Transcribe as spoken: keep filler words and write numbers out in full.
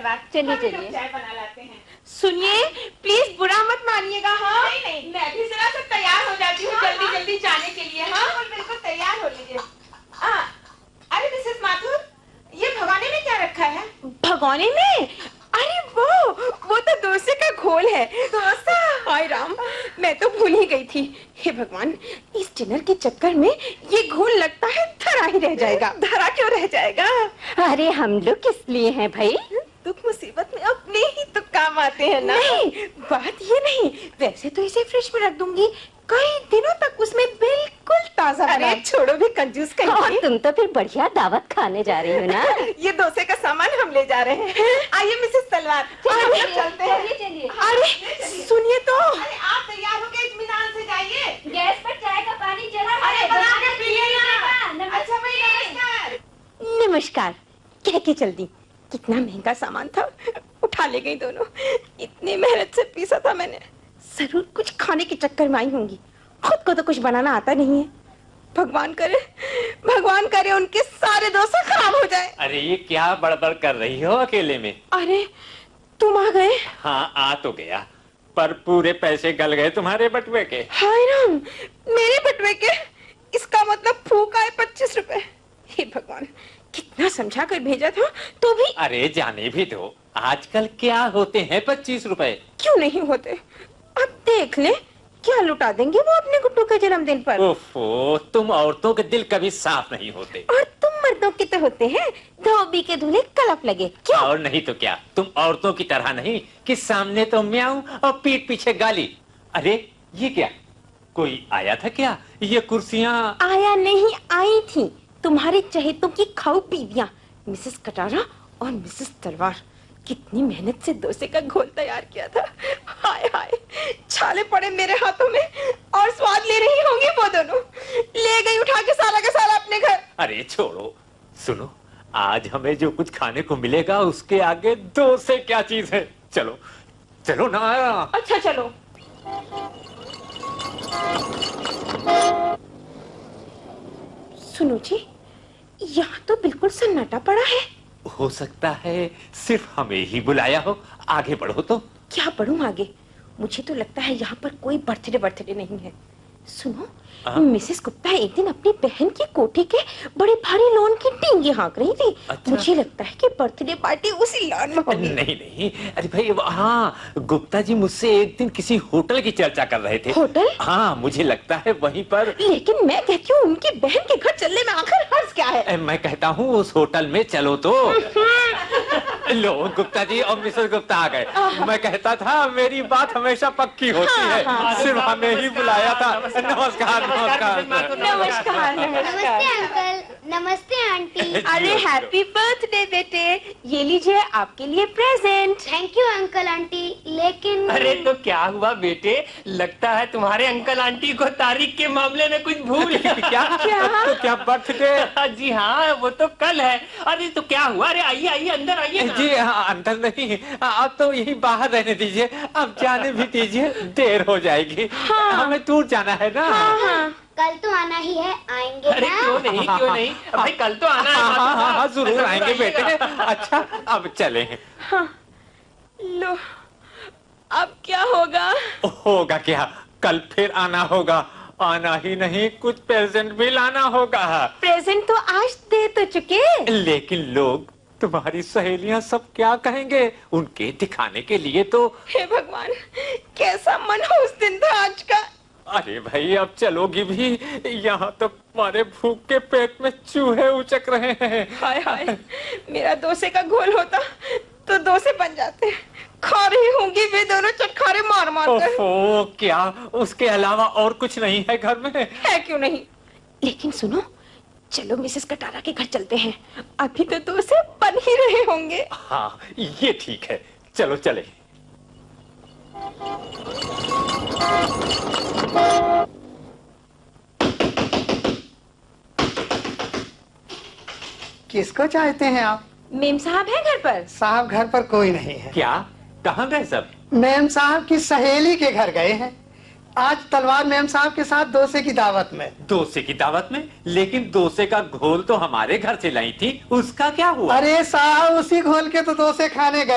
धन्यवाद। चलिए चलिए चाय बना लाते हैं। सुनिए प्लीज बुरा मत मानिएगा। हाँ नहीं नहीं, मैं भी जरा सा तैयार हो जाती हूँ हाँ, जल्दी हाँ। जल्दी जाने के लिए। हाँ बिल्कुल बिल्कुल तैयार हो लीजिए। अरे मिसेस माथुर, ये भगोने में क्या रखा है? भगोने में? अरे वो वो तो डोसे का घोल है। डोसा? हाय राम, मैं तो भूल ही गई थी। हे भगवान, इस डिनर के चक्कर में ये घोल लगता है धरा ही रह जाएगा। धरा क्यों रह जाएगा? अरे हम लोग किस लिए हैं भाई? दुख मुसीबत में अपने ही तो काम आते हैं ना। नहीं, बात ये नहीं। वैसे तो इसे फ्रिज में रख दूंगी, कई दिनों तक उसमें बिल्कुल ताजा बना। अरे छोड़ो भी कंजूस कहीं। और तुम तो फिर बढ़िया दावत खाने जा रही हो ना। ये डोसे का सामान हम ले जा रहे हैं। आइए मिसेस तलवार, हम लोग चलते हैं। चलिए चलिए। अरे सुनिए तो। अरे आप तैयार होके इत्मीनान से जाइए। गैस पर चाय का पानी जला है। अरे बना के पीजिए ना। नमस्ते। अच्छा भाई नमस्कार। नमस्कार कह के चल दी। कितना महंगा सामान था, उठा ले गई दोनों। इतनी मेहनत से पीसा था मैंने। जरूर कुछ खाने के चक्कर में आई होंगी। खुद को तो कुछ बनाना आता नहीं है। भगवान करे भगवान करे उनके सारे डोसे खराब हो जाए। अरे ये क्या बड़बड़ कर रही हो अकेले में? अरे तुम आ गए? हाँ आ तो गया, पर पूरे पैसे गल गए तुम्हारे बटुए के। हाय राम, मेरे बटुए के? इसका मतलब फूका है पच्चीस रुपए। हे भगवान, कितना समझा कर भेजा था तो भी। अरे जाने भी दो, आजकल क्या होते हैं पच्चीस रुपए? क्यों नहीं होते? अब देख ले, क्या लुटा देंगे वो अपने गुड्डू के जन्मदिन पर। ओफो, तुम औरतों के दिल कभी साफ नहीं होते। और तुम मर्दों के तो होते हैं, धोबी के धुले कलप लगे। क्या? और नहीं तो क्या, तुम औरतों की तरह नहीं कि सामने तो म्याऊं और पीठ पीछे गाली। अरे ये क्या, कोई आया था क्या? ये कुर्सियां? आया नहीं, आई थी तुम्हारे चहेतों की खाऊ बीवियां, मिसेस कटारा और मिसेस तलवार। कितनी मेहनत से डोसे का घोल तैयार किया था। हाय हाय, छाले पड़े मेरे हाथों में और स्वाद ले रही होंगी वो दोनों। ले गई उठा के सारा का सारा अपने घर। अरे छोड़ो, सुनो, आज हमें जो कुछ खाने को मिलेगा उसके आगे डोसे क्या चीज है। चलो चलो ना। अच्छा चलो। सुनो जी, यहाँ तो बिल्कुल सन्नाटा पड़ा है। हो सकता है सिर्फ हमें ही बुलाया हो। आगे बढ़ो तो। क्या बढ़ूं आगे? मुझे तो लगता है यहाँ पर कोई बर्थडे बर्थडे नहीं है। सुनो, मिसेस गुप्ता एक दिन अपनी बहन की कोठी के बड़े भारी लॉन की टींगी हाँक रही थी। अच्छा। मुझे लगता है कि बर्थडे पार्टी उसी लॉन में होगी। नहीं नहीं, अरे भाई हाँ, गुप्ता जी मुझसे एक दिन किसी होटल की चर्चा कर रहे थे। होटल? हाँ, मुझे लगता है वहीं पर। लेकिन मैं कहती हूँ उनकी बहन के घर चलने में आखिर हर्ज क्या है? मैं कहता हूँ उस होटल में चलो तो। लो गुप्ता जी और मिसेस गुप्ता आ गए। मैं कहता था मेरी बात हमेशा पक्की होती है। हाँ, हाँ, सिर्फ हमें ही बुलाया था। नमस्कार नमस्कार नमस्कार नमस्ते नमस्कार। अंकल, नमस्ते आंटी। अरे हैप्पी बर्थडे बेटे, ये लीजिए आपके लिए present. Thank you uncle aunty, लेकिन अरे तो क्या हुआ बेटे? लगता है तुम्हारे अंकल आंटी को तारीख के मामले में कुछ भूल क्या क्या? तो क्या बर्थडे? जी हाँ, वो तो कल है। अरे तो क्या हुआ? अरे आइए आइए अंदर आइए ना। जी हाँ, अंदर नहीं, आप तो यही बाहर रहने दीजिए। अब जाने भी दीजिए, देर हो जाएगी। हाँ। हमें दूर जाना है ना। हाँ हाँ। कल तो आना ही है, आएंगे अरे ना? क्यों नहीं क्यों नहीं, भाई कल तो आना है। हाँ हाँ हाँ हाँ, जरूर जरूर आएंगे बेटे। आइएगा। अच्छा अब चले। हाँ। लो, अब क्या होगा? होगा क्या, कल फिर आना होगा। आना ही नहीं, कुछ प्रेजेंट भी लाना होगा। प्रेजेंट तो आज दे तो चुके। लेकिन लोग, तुम्हारी सहेलियां सब क्या कहेंगे? उनके दिखाने के लिए तो। हे भगवान, कैसा मन हो उस दिन था आज का। अरे भाई अब चलोगी भी? यहाँ तो हमारे भूख के पेट में चूहे उचक रहे हैं। हाय हाय, मेरा डोसे का घोल होता तो डोसे बन जाते। खा रही होंगी वे दोनों चटखारे मार मार कर। ओफो, क्या उसके अलावा और कुछ नहीं है घर में? है क्यों नहीं? लेकिन सुनो, चलो मिसेस कटारा के घर चलते हैं। अभी तो डोसे बन ही रहे होंगे। हाँ ये ठीक है, चलो चले। किसको चाहते हैं आप? मेम साहब है घर पर? साहब घर पर कोई नहीं है। क्या, कहाँ गए सब? मेम साहब की सहेली के घर गए हैं। आज तलवार मेम साहब के साथ डोसे की दावत में। डोसे की दावत में? लेकिन डोसे का घोल तो हमारे घर से लाई थी, उसका क्या हुआ? अरे साहब, उसी घोल के तो डोसे खाने गए।